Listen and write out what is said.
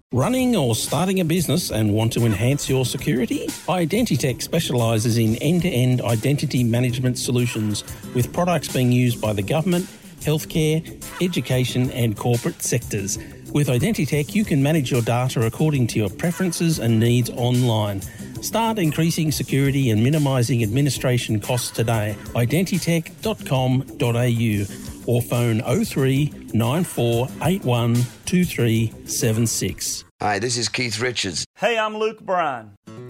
Running or starting a business and want to enhance your security? Identitech specialises in end-to-end identity management solutions with products being used by the government, healthcare, education and corporate sectors. With Identitech, you can manage your data according to your preferences and needs online. Start increasing security and minimising administration costs today. Identitech.com.au or phone 03 9481 2376. Hi, this is Keith Richards. Hey, I'm Luke Bryan.